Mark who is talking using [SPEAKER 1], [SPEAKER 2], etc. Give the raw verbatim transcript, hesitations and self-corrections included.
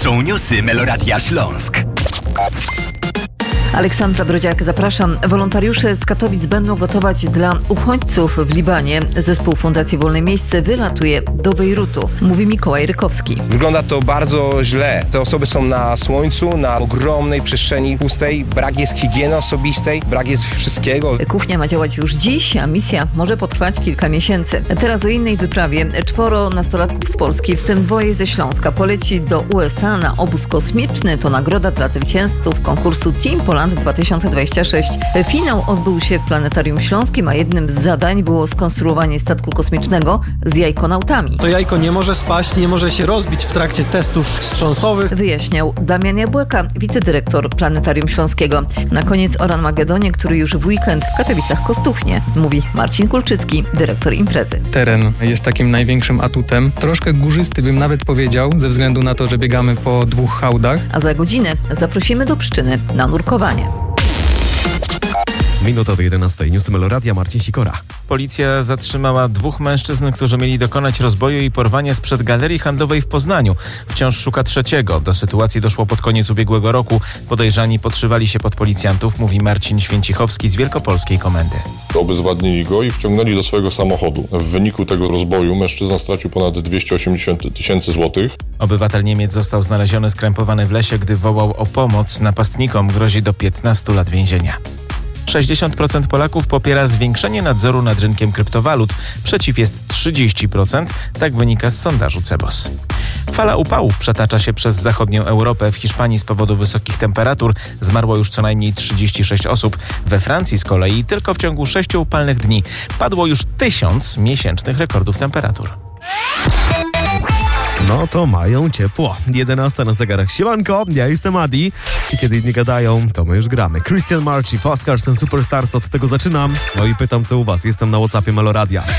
[SPEAKER 1] są newsy Meloradia Śląsk.
[SPEAKER 2] Aleksandra Brodziak, zapraszam. Wolontariusze z Katowic będą gotować dla uchodźców w Libanie. Zespół Fundacji Wolne Miejsce wylatuje do Bejrutu, mówi Mikołaj Rykowski.
[SPEAKER 3] Wygląda to bardzo źle. Te osoby są na słońcu, na ogromnej przestrzeni pustej. Brak jest higieny osobistej, brak jest wszystkiego.
[SPEAKER 2] Kuchnia ma działać już dziś, a misja może potrwać kilka miesięcy. Teraz o innej wyprawie. Czworo nastolatków z Polski, w tym dwoje ze Śląska, poleci do U S A na obóz kosmiczny. To nagroda dla zwycięzców konkursu Team Poland dwa tysiące dwudziesty szósty. Finał odbył się w Planetarium Śląskim, a jednym z zadań było skonstruowanie statku kosmicznego z jajkonautami.
[SPEAKER 4] To jajko nie może spaść, nie może się rozbić w trakcie testów wstrząsowych.
[SPEAKER 2] Wyjaśniał Damian Jabłeka, wicedyrektor Planetarium Śląskiego. Na koniec o Ranmagedonie, który już w weekend w Katowicach kostuchnie, mówi Marcin Kulczycki, dyrektor imprezy.
[SPEAKER 5] Teren jest takim największym atutem. Troszkę górzysty bym nawet powiedział, ze względu na to, że biegamy po dwóch hałdach.
[SPEAKER 2] A za godzinę zaprosimy do Pszczyny na nurkowanie.
[SPEAKER 6] Minuta do jedenastej. Newsy Meloradia, Marcin Sikora.
[SPEAKER 7] Policja zatrzymała dwóch mężczyzn, którzy mieli dokonać rozboju i porwania sprzed galerii handlowej w Poznaniu. Wciąż szuka trzeciego. Do sytuacji doszło pod koniec ubiegłego roku. Podejrzani podszywali się pod policjantów, mówi Marcin Święcichowski z Wielkopolskiej Komendy.
[SPEAKER 8] Obezwładnili go i wciągnęli do swojego samochodu. W wyniku tego rozboju mężczyzna stracił ponad dwieście osiemdziesiąt tysięcy złotych.
[SPEAKER 7] Obywatel Niemiec został znaleziony skrępowany w lesie, gdy wołał o pomoc. Napastnikom grozi do piętnastu lat więzienia. sześćdziesiąt procent Polaków popiera zwiększenie nadzoru nad rynkiem kryptowalut. Przeciw jest trzydzieści procent, tak wynika z sondażu Cebos. Fala upałów przetacza się przez zachodnią Europę. W Hiszpanii z powodu wysokich temperatur zmarło już co najmniej trzydzieści sześć osób. We Francji z kolei tylko w ciągu sześciu upalnych dni padło już tysiąc miesięcznych rekordów temperatur.
[SPEAKER 6] No to mają ciepło. jedenasta na zegarach. Siemanko, ja jestem Adi i kiedy inni gadają, to my już gramy. Christian Marchi, Oscars and Superstars, od tego zaczynam. No i pytam, co u was. Jestem na WhatsAppie Meloradia.